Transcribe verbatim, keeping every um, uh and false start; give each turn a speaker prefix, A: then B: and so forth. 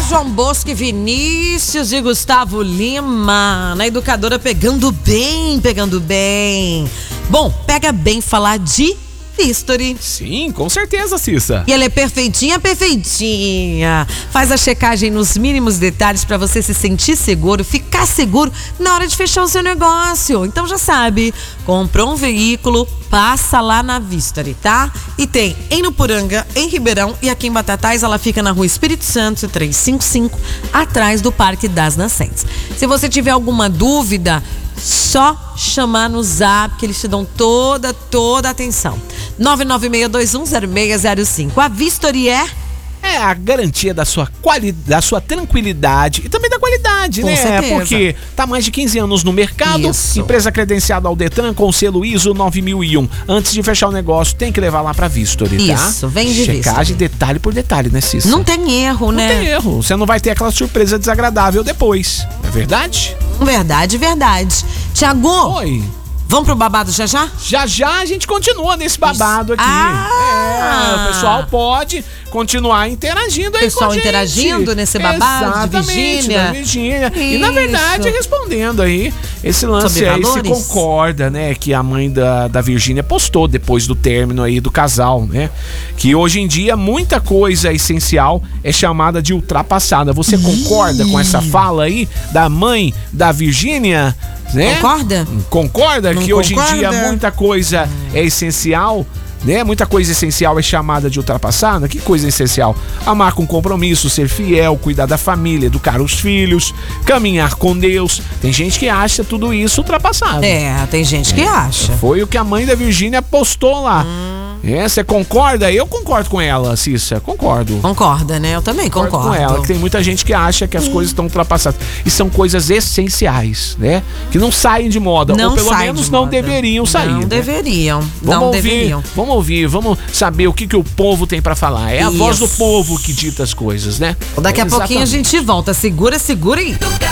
A: João Bosco e Vinícius e Gustavo Lima, na Educadora, pegando bem, pegando bem. Bom, pega bem falar de Vistory.
B: Sim, com certeza, Cissa.
A: E ela é perfeitinha, perfeitinha. Faz a checagem nos mínimos detalhes para você se sentir seguro, ficar seguro na hora de fechar o seu negócio. Então já sabe, comprou um veículo, passa lá na Vistory, tá? E tem em Nupuranga, em Ribeirão e aqui em Batatais. Ela fica na Rua Espírito Santo, trezentos e cinquenta e cinco, atrás do Parque das Nascentes. Se você tiver alguma dúvida, só chamar no Zap que eles te dão toda, toda a atenção. nove nove seis dois um zero seis zero cinco. A Vistory é...
B: É a garantia da sua qualidade, da sua tranquilidade e também da qualidade,
A: com
B: né?
A: certeza.
B: Porque tá há mais de quinze anos no mercado.
A: Isso.
B: Empresa credenciada ao Detran com selo I S O nove mil e um. Antes de fechar o negócio, tem que levar lá pra Vistory, tá?
A: Isso, vem de
B: checagem
A: Vistory.
B: Detalhe por detalhe, né, Cissa?
A: Não tem erro, né?
B: Não tem erro. Você não vai ter aquela surpresa desagradável depois. Não é verdade?
A: Verdade, verdade. Tiago,
B: Oi.
A: vamos pro babado já já?
B: Já já a gente continua nesse babado aqui.
A: Ah!
B: É, o pessoal pode continuar interagindo aí
A: Pessoal
B: com a gente.
A: interagindo nesse babado de
B: Exatamente,
A: Virgínia.
B: da Virgínia. E na
A: Isso.
B: verdade respondendo aí esse lance
A: Sobre
B: aí, se
A: valores?
B: concorda, né, que a mãe da, da Virgínia postou depois do término aí do casal, né, que hoje em dia muita coisa essencial é chamada de ultrapassada. Você concorda com essa fala aí da mãe da Virgínia? Né?
A: Concorda?
B: Concorda
A: Não
B: que hoje em
A: concorda?
B: dia muita coisa é essencial, né? Muita coisa essencial é chamada de ultrapassada. Que coisa essencial? Amar com compromisso, ser fiel, cuidar da família, educar os filhos, caminhar com Deus. Tem gente que acha tudo isso ultrapassado.
A: É, tem gente que acha.
B: Foi o que a mãe da Virgínia postou lá. É, você concorda? Eu concordo com ela, Cissa. Concordo.
A: Concorda, né? Eu também concordo.
B: com ela, que tem muita gente que acha que as coisas estão ultrapassadas. E são coisas essenciais, né? Que não saem de moda.
A: Não
B: ou pelo
A: sai
B: menos
A: de
B: não
A: moda.
B: deveriam sair.
A: Não
B: né?
A: deveriam.
B: Vamos
A: não
B: ouvir,
A: deveriam.
B: Vamos ouvir, vamos saber o que, que o povo tem pra falar. É a
A: Isso.
B: voz do povo que dita as coisas, né?
A: Daqui a
B: Exatamente.
A: pouquinho a gente volta. Segura, segura aí.